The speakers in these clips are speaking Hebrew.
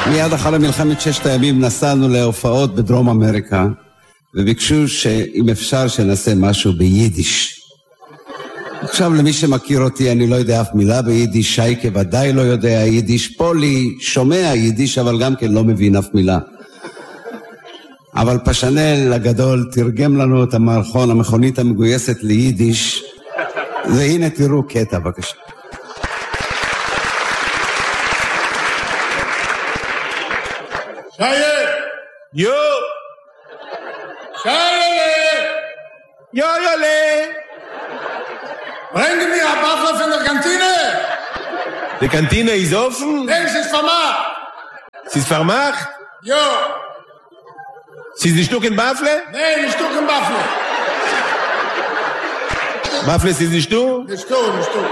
מיד אחרי מלחמת ששת הימים נסענו להופעות בדרום אמריקה, וביקשו שאם אפשר שנעשה משהו ביידיש. עכשיו למי שמכיר אותי, אני לא יודע אף מילה ביידיש, שייקה ודאי לא יודע יידיש, פולי שומע יידיש אבל גם כן לא מבין אף מילה. אבל פשנל הגדול תרגם לנו את המערכון, המכונית המגויסת ליידיש, והנה תראו קטע בבקשה. Scheiße! Jo! Scheiße! Jojole! Bringen mir ein Waffel von der Kantine! Die Kantine ist offen? Nein, sie ist vermacht! Sie ist vermacht? Jo! Sie ist ein Stück in Wafle? Nein, ein Stück in Waffel! Wafle ist nicht du? Nicht du, nicht du.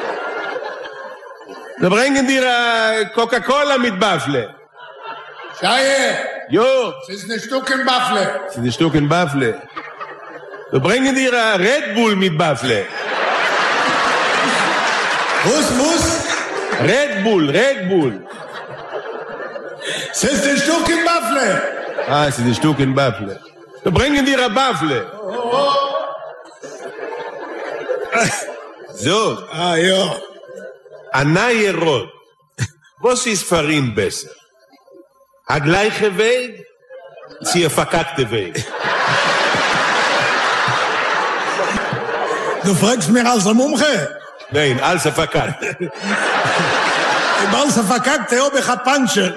Wir bringen dir Coca-Cola mit Wafle. Scheiße! Jo! Sie ist ein Stück in Waffel! Sie ist ein Stück in Wafle. Wir bringen dir Red Bull mit Wafle. Muss? Red Bull, Red Bull. Sie ist ein Stück in Waffel! Ah, sie ist ein Stück in Wafle. Wir bringen dir eine Wafle. So. Ah, ja. Anaye Rot. Was ist für ihn besser? Der gleiche Weg, sie der verkackte Weg. Du fragst mir als ein Mumche? Nein, als der verkackte. Im als der verkackte habe ich ein Pancher.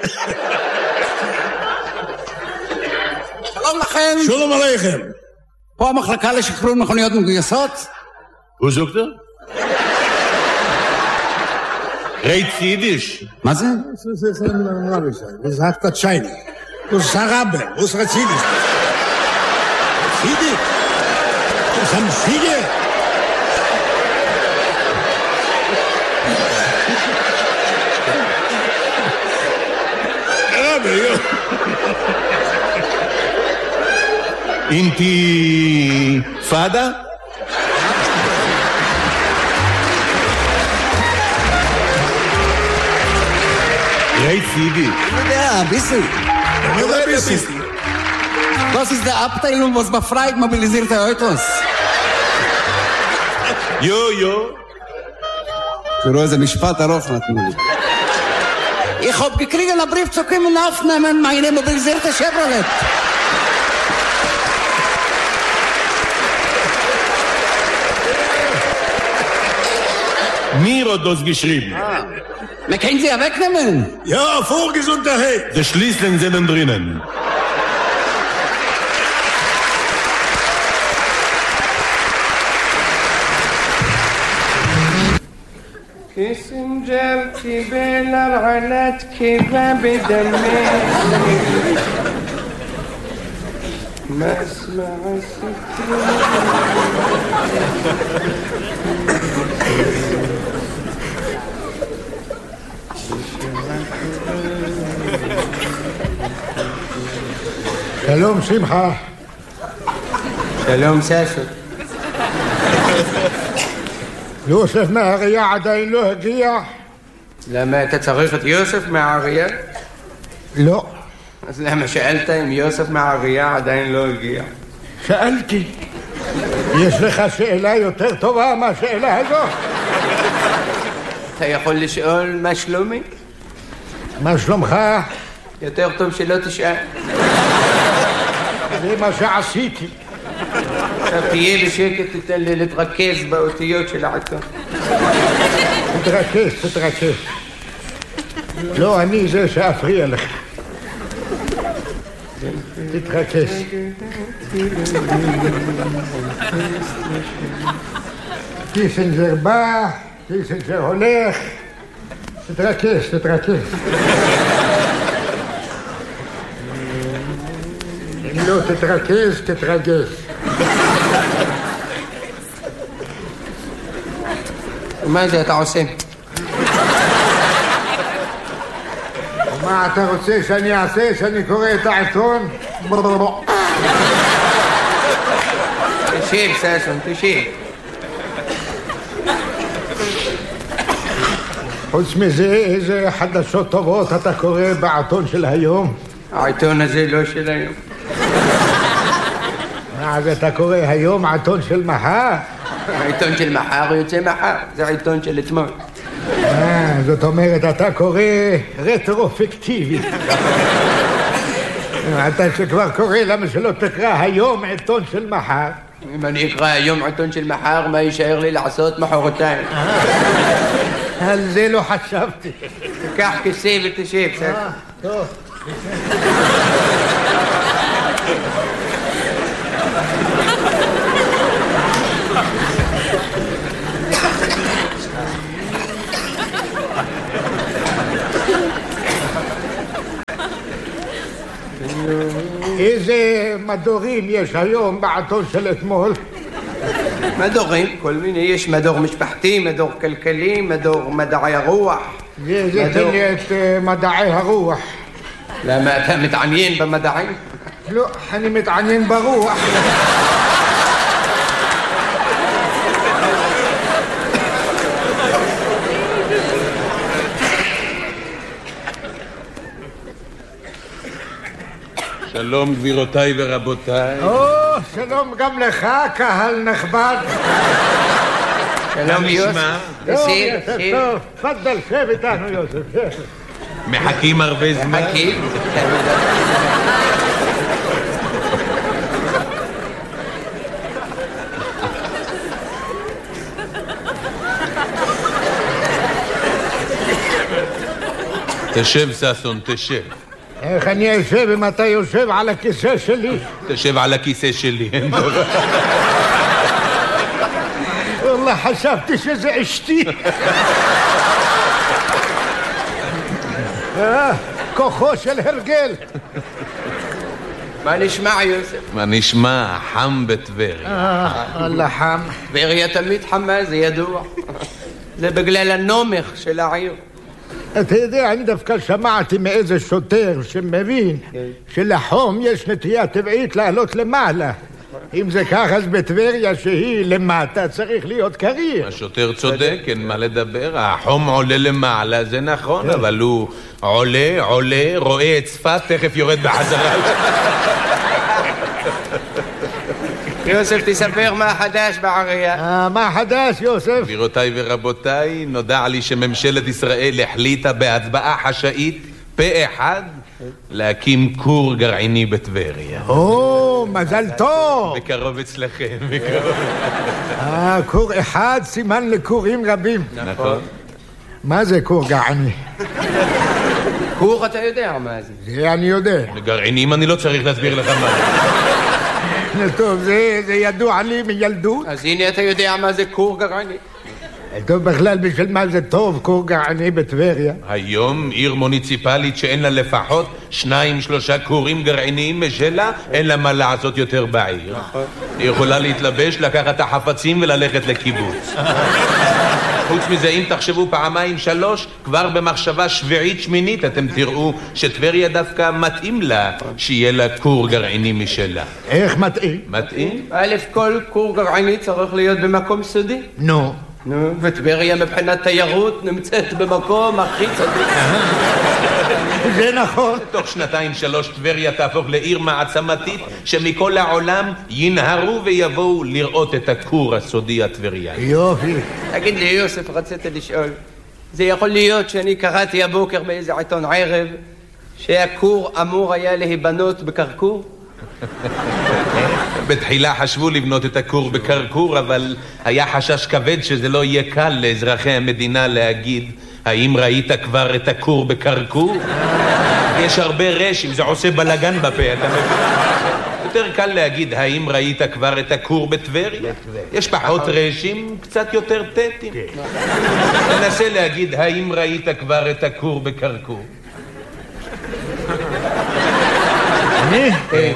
שלום לכם. שלום עליכם. פה המחלקה לשחרור מכוניות מגויסות. Wo sagt er? Reit Jiddisch. מה זה? Das ist ein Rabisch. Das sagt der Scheini. Das ist ein Rabbe. Das ist ein Razidisch. Fide? Das ist ein Fide? Rabbe, ja. Intifada? Reit Jiddisch. Ja, ein bisschen. Ein bisschen. Das ist der Abteilung, was befreit mobilisierte Autos. Jo. תראו איזה משפט ארוך נתנו לי. Ich hab gekriegt einen Brief zu kommen aufnehmen, meine mobilisierte Chevrolet. Mir hat das geschrieben. Wir können sie ja wegnehmen. Ja, Vorgesundheit. Die Schließling sind drinnen. كيسنجر كبيل العلات كباب دمي ما اسمع שלום שמחה. שלום סשו. יוסף מהראייה עדיין לא הגיע? למה אתה צריך את יוסף מהראייה? לא. אז למה שאלת אם יוסף מהראייה עדיין לא הגיע? שאלתי. יש לך שאלה יותר טובה מהשאלה הזו? אתה יכול לשאול מה שלומי? מה שלומך? יותר טוב שלא תשאל. זה מה שעשיתי. עכשיו תהיה בשקט, תתן לי להתרכז באותיות של העיתון. תתרכז. לא, אני זה שאפריע לך. תתרכז. קיסינג'ר בא, קיסינג'ר הולך. תתרכז. אם לא תתרכז, תתרגז. ומה זה אתה עושה? מה אתה רוצה שאני אעשה? שאני קורא את העיתון? תשב סשון, תשב. חוץ מזה, איזה חדשות טובות אתה קורא בעיתון של היום? העיתון הזה לא של היום. אז אתה קורא היום עיתון של מחר? העיתון של מחר יוצא מחר, זה העיתון של אתמול. זאת אומרת, אתה קורא רטרופקטיבי. אתה שכבר קורא, למה שלא תקרא היום עיתון של מחר? אם אני אקרא היום עיתון של מחר, מה יישאר לי לעשות מחרתיים? על זה לא חשבתי. תיקח כיסא ותשב, בסדר? טוב. איזה מדורים יש היום בעיתון של אתמול? מדורים, כל מיני, יש מדור משפחתי, מדור כלכלי, מדור מדעי הרוח. זה תן לי את מדעי הרוח. למה אתה מתעניין במדעים? לא, אני מתעניין ברוח. שלום גבירותיי ורבותיי. שלום גם לך, קהל נכבד. שלום יוסף. טוב, תפדל, שב איתנו יוסף. מחכים הרבה זמן. מחכים. תשב ששון, תשב. איך אני אשב אם אתה יושב על הכיסא שלי? תשב על הכיסא שלי. والله חשבתי שזה אשתי. כוחו של הרגל. מה נשמע יוסף? מה נשמע? חם בטבריה. אללה חם. טבריה תמיד חמה, זה ידוע. זה בגלל הנומך של העיר. אתה יודע, אני דווקא שמעתי מאיזה שוטר שמבין שלחום יש נטייה טבעית לעלות למעלה. אם זה כך, אז בטבריה שהיא למטה צריך להיות קריר. השוטר צודק, אין מה לדבר. החום עולה למעלה, זה נכון, אבל הוא עולה, רואה את צפת, תכף יורד בחזרה. יוסף, תספר מה חדש בעירייה. מה חדש, יוסף? גבירותיי ורבותיי, נודע לי שממשלת ישראל החליטה בהצבעה חשאית פה אחד להקים כור גרעיני בטבריה. מזל טוב. בקרוב אצלכם. כור אחד סימן לכורים רבים. נכון. מה זה כור גרעיני? כור אתה יודע מה זה. זה אני יודע. גרעינים אני לא צריך להסביר לך מה זה. טוב, זה ידוע לי מילדות. אז הנה אתה יודע מה זה כור גרעיני. טוב, בכלל בשביל מה זה טוב כור גרעיני בטבריה? היום עיר מוניציפלית שאין לה לפחות 2-3 כורים גרעיניים משלה, אין לה מה לעשות יותר בעיר. היא יכולה להתלבש, לקחת את החפצים וללכת לקיבוץ. חוץ מזה, אם תחשבו 2-3, כבר במחשבה 7-8 אתם תראו שטבריה דווקא מתאים לה שיהיה לה כור גרעיני משלה. איך מתאים? מתאים? א', כל כור גרעיני צריך להיות במקום סודי. נו, וטבריה מבחינת תיירות נמצאת במקום הכי סודי. זה נכון. תוך 2-3 טבריה תהפוך לעיר מעצמתית שמכל העולם ינהרו ויבואו לראות את הכור הסודי הטבריאני. יופי. תגיד לי יוסף, רציתי לשאול, זה יכול להיות שאני קראתי הבוקר באיזה עיתון ערב שהכור אמור היה להיבנות בקרקור? בתחילה חשבו לבנות את הכור בקרקור, אבל היה חשש כבד שזה לא יהיה קל לאזרחי המדינה להגיד האם ראית כבר את הכור בקרקור? יש הרבה רשים, זה עושה בלגן בפה, אתה מבין? יותר קל להגיד האם ראית כבר את הכור בטבריה? יש פחות רשים, קצת יותר טטים. תנסה להגיד האם ראית כבר את הכור בקרקור. אני?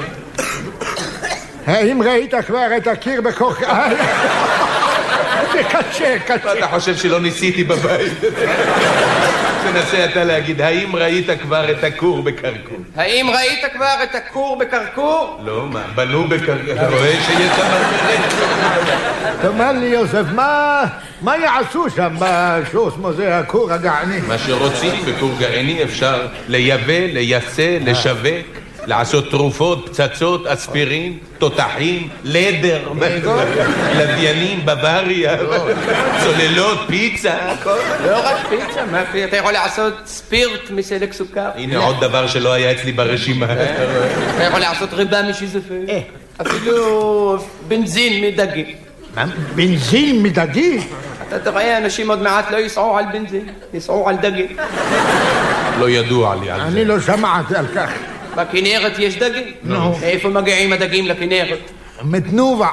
האם ראית כבר את הקיר בקרקור? זה קשה. אתה חושב שלא ניסיתי בבית? תנסה אתה להגיד, האם ראית כבר את הכור בקרקור? האם ראית כבר את הכור בקרקור? לא, מה? בנו בקרקור. אתה רואה שיש שם הרבה? תאמר לי יוסף, מה יעשו שם בשוסמו זה הכור הגעני? מה שרוצים בכור גרעיני אפשר לייבא, לייצא, לשווק, לעשות תרופות, פצצות, אספירין, תותחים, לדר, לוויינים, בוואריה, צוללות, פיצה, הכל. לא רק פיצה, אתה יכול לעשות ספירט מסלק סוכר. הנה עוד דבר שלא היה אצלי ברשימה. אתה יכול לעשות ריבה משיזופרן. אפילו בנזין מדגים. מה? בנזין מדגים? אתה תראה, אנשים עוד מעט לא ייסעו על בנזין, ייסעו על דגים. לא ידוע לי על זה. אני לא שמעתי על כך. בכנרת יש דגים? נו. איפה מגיעים הדגים לכנרת? מתנובה.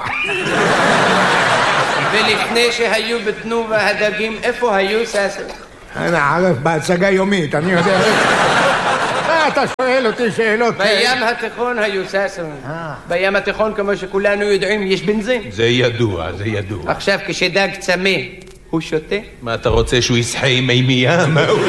ולפני שהיו בתנובה הדגים, איפה היו ססר? אני ערף בהצגה יומית, אני יודע. אתה שואל אותי שאלות. בים התיכון היו ססר. בים התיכון, כמו שכולנו יודעים, יש בנזין. זה ידוע, זה ידוע. עכשיו, כשדג צמא, הוא שותה? מה אתה רוצה שהוא יסחה עם מימייה?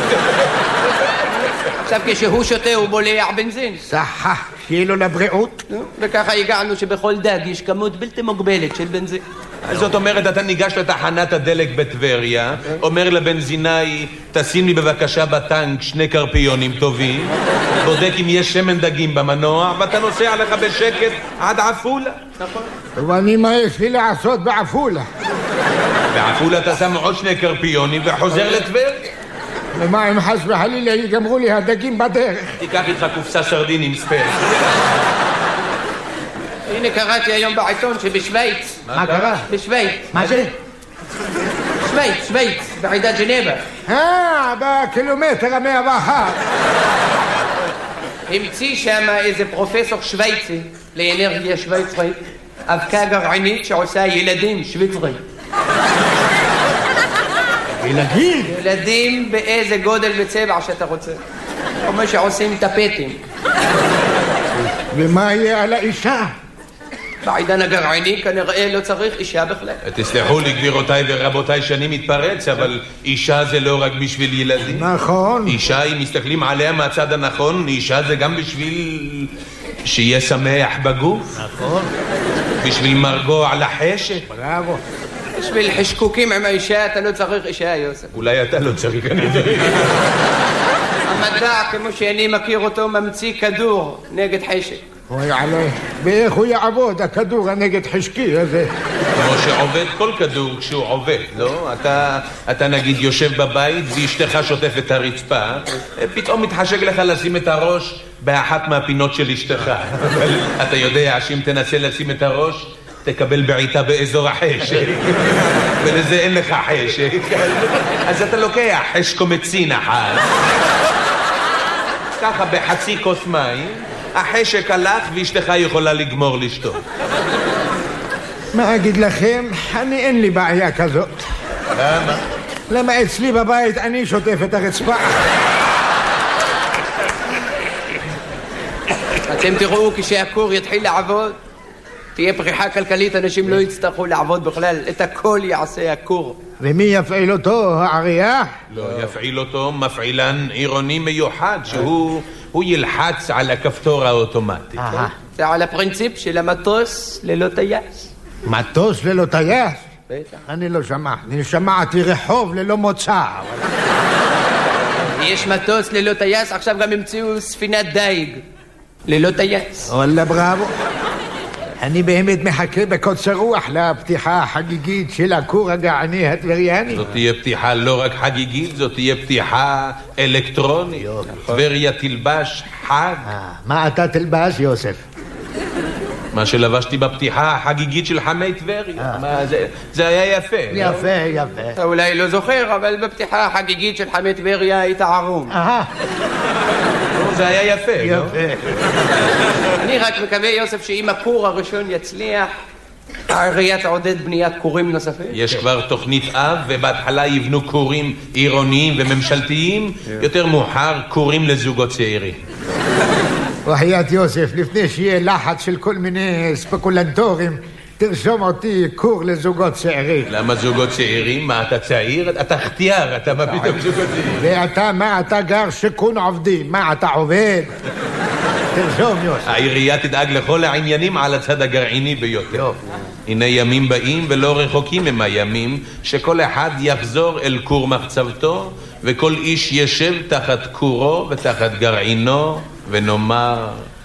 עכשיו כשהוא שותה הוא בולע בנזין. סחה, שיהיה לו לבריאות. וככה הגענו שבכל דג יש כמות בלתי מוגבלת של בנזין. זאת אומרת, אתה ניגש לתחנת הדלק בטבריה, אומר לבנזינאי, תשים לי בבקשה בטנק 2 קרפיונים טובים, בודק אם יש שמן דגים במנוע, ואתה נוסע לך בשקט עד עפולה. נכון. ואני מה יש לי לעשות בעפולה? בעפולה אתה שם עוד 2 קרפיונים וחוזר לטבריה. ומה אם חס וחלילה יגמרו לי הדגים בדרך? תיקח איתך קופסה סרדינים ספייר. הנה קראתי היום בעיתון שבשוויץ. מה קרה? בשוויץ. מה זה? שוויץ, בעידת ג'נבה. בקילומטר 101. המציא שם איזה פרופסור שוויצי לאנרגיה שוויצרית, אבקה גרעינית שעושה ילדים שוויצרים. ילדים? ילדים באיזה גודל וצבע שאתה רוצה. כמו שעושים טפטים. ומה יהיה על האישה? בעידן הגרעיני כנראה לא צריך אישה בכלל. תסלחו לי גבירותיי ורבותיי שאני מתפרץ, אבל אישה זה לא רק בשביל ילדים. נכון. אישה, אם מסתכלים עליה מהצד הנכון, אישה זה גם בשביל שיהיה שמח בגוף. נכון. בשביל מרגוע על החשק. בראבו. בשביל חשקוקים עם האישה אתה לא צריך אישה, יוסף. אולי אתה לא צריך, אני צריך. המדע, כמו שאני מכיר אותו, ממציא כדור נגד חשק. אוי עלי, ואיך הוא יעבוד, הכדור הנגד חשקי הזה? כמו שעובד כל כדור כשהוא עובד, לא? אתה נגיד יושב בבית ואשתך שוטפת את הרצפה, פתאום מתחשק לך לשים את הראש באחת מהפינות של אשתך. אבל אתה יודע שאם תנסה לשים את הראש, תקבל בעיטה באזור החשק. ולזה אין לך חשק. אז אתה לוקח חשקומצין אחת. ככה בחצי כוס מים. החשק הלך ואשתך יכולה לגמור לשתות. מה אגיד לכם? אין לי בעיה כזאת. למה? למה אצלי בבית אני שוטף את הרצפה. אתם תראו כשהכור יתחיל לעבוד, תהיה פריחה כלכלית, אנשים לא יצטרכו לעבוד בכלל, את הכל יעשה הכור. ומי יפעיל אותו? העירייה? לא, יפעיל אותו מפעילן עירוני מיוחד, שהוא ילחץ על הכפתור האוטומטי. זה על הפרינציפ של המטוס ללא טייס. מטוס ללא טייס? בטח. אני לא שמעתי. אני שמעתי רחוב ללא מוצא. יש מטוס ללא טייס, עכשיו גם המציאו ספינת דייג ללא טייס. וואלה בראבו. אני באמת מחכה בקוצר רוח לפתיחה החגיגית של הכור הגעני הטבריאני. זאת תהיה פתיחה לא רק חגיגית, זאת תהיה פתיחה אלקטרונית. טבריה תלבש חג. מה אתה תלבש, יוסף? מה שלבשתי בפתיחה החגיגית של חמי טבריה. זה היה יפה. יפה, יפה. אתה אולי לא זוכר, אבל בפתיחה החגיגית של חמי טבריה היית ערום. זה היה יפה. יפה. אני רק מקווה, יוסף, שאם הכור הראשון יצליח, העירייה תעודד בניית כורים נוספים. יש כבר תוכנית אב, ובהתחלה יבנו כורים עירוניים וממשלתיים, יותר מאוחר כורים לזוגות צעירים. וחיית יוסף, לפני שיהיה לחץ של כל מיני ספקולנטורים, תרשום אותי כור לזוגות צעירים. למה זוגות צעירים? מה, אתה צעיר? אתה חתיאר, אתה מה פתאום זוגות צעירים? ואתה, מה, אתה גר שיכון עובדים? מה, אתה עובד? תרשום, יוסף. העירייה תדאג לכל העניינים על הצד הגרעיני ביותר. הנה ימים באים ולא רחוקים הם הימים שכל אחד יחזור אל כור מחצבתו וכל איש ישב תחת כורו ותחת גרעינו ונאמר